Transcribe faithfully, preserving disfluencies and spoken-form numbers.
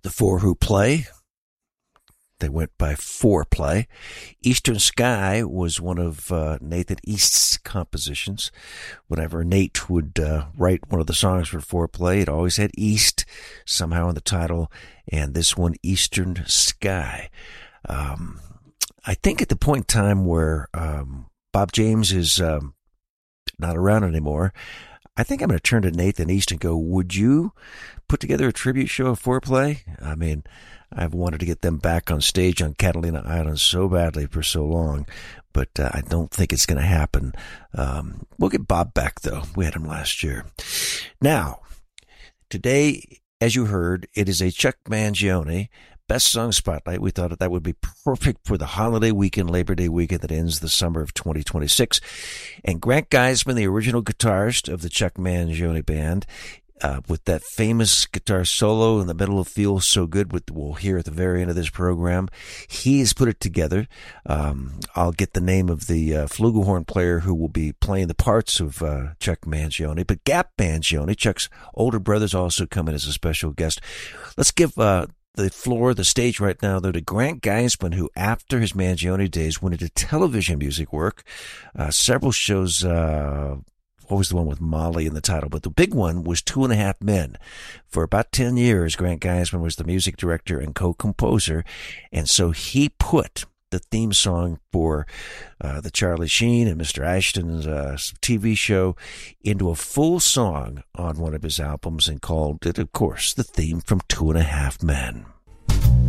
The Four Who Play. They went by Foreplay. Eastern Sky was one of uh, Nathan East's compositions. Whenever Nate would uh, write one of the songs for Foreplay, it always had East somehow in the title, and this one, Eastern Sky. Um, I think at the point in time where um, Bob James is um, not around anymore, I think I'm going to turn to Nathan East and go, would you put together a tribute show of Foreplay? I mean, I've wanted to get them back on stage on Catalina Island so badly for so long, but uh, I don't think it's going to happen. Um, we'll get Bob back, though. We had him last year. Now, today, as you heard, it is a Chuck Mangione Best Song Spotlight. We thought that, that would be perfect for the holiday weekend, Labor Day weekend that ends the summer of twenty twenty-six. And Grant Geisman, the original guitarist of the Chuck Mangione Band, Uh, with that famous guitar solo in the middle of Feels So Good, with we'll hear at the very end of this program. He has put it together. Um, I'll get the name of the uh, flugelhorn player who will be playing the parts of uh, Chuck Mangione. But Gap Mangione, Chuck's older brother's also coming as a special guest. Let's give uh, the floor, the stage right now, though, to Grant Geisman, who after his Mangione days went into television music work. Uh, several shows... Uh, What was the one with Molly in the title? But the big one was Two and a Half Men. For about ten years, Grant Geisman was the music director and co-composer. And so he put the theme song for uh, the Charlie Sheen and Mister Ashton's uh, T V show into a full song on one of his albums and called it, of course, the theme from Two and a Half Men.